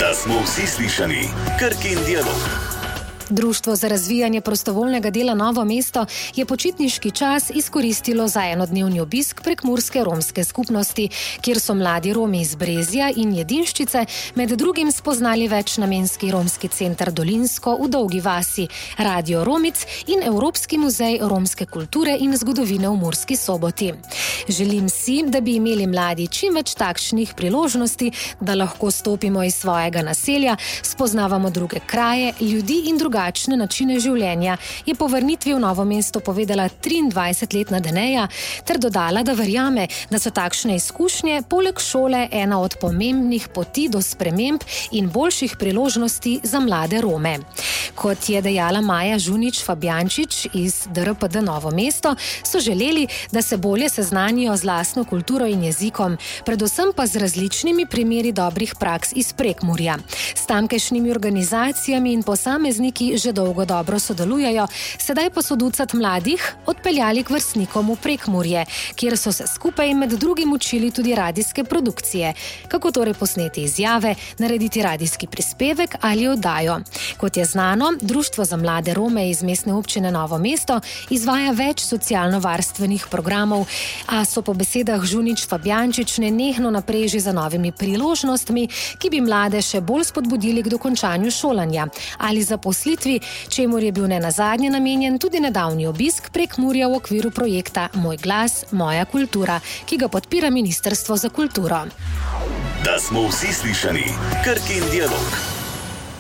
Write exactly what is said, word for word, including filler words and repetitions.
Da smo vsi slišani. Krkin dialog. Društvo za razvijanje prostovoljnega dela Novo mesto je počitniški čas izkoristilo za enodnevni obisk prekmurske romske skupnosti, kjer so mladi Romi iz Brezja in Jedinščice med drugim spoznali večnamenski romski center Dolinsko v Dolgi vasi, Radio Romic in Evropski muzej romske kulture in zgodovine v Murski Soboti. Želim si, da bi imeli mladi čim več takšnih priložnosti, da lahko stopimo iz svojega naselja, spoznavamo druge kraje, ljudi in drugačne načine življenja, je po vrnitvi v Novo mesto povedala triindvajsetletna Deneja ter dodala, da verjame, da so takšne izkušnje poleg šole ena od pomembnih poti do sprememb in boljših priložnosti za mlade Rome. Kot je dejala Maja Žunič Fabjančič iz D R P D Novo mesto, so želeli, da se bolje seznanijo z lastno kulturo in jezikom, predvsem pa z različnimi primeri dobrih praks iz Prekmurja. S tamkajšnjimi organizacijami in posamezniki že dolgo dobro sodelujejo, sedaj pa so ducat mladih odpeljali k vrstnikom v Prekmurje, kjer so se skupaj med drugim učili tudi radijske produkcije. Kako torej posneti izjave, narediti radijski prispevek ali oddajo. Kot je znano, Društvo za mlade Rome iz Mestne občine Novo mesto izvaja več socialno-varstvenih programov, a so po besedah Žunič Fabjančič nenehno na preži za novimi priložnostmi, ki bi mlade še bolj spodbudili k dokončanju šolanja ali zaposlitvi, čemur je bil nenazadnje namenjen tudi nedavni obisk Prekmurja v okviru projekta Moj glas, moja kultura, ki ga podpira Ministrstvo za kulturo. Da smo vsi slišani. Krkin dialog.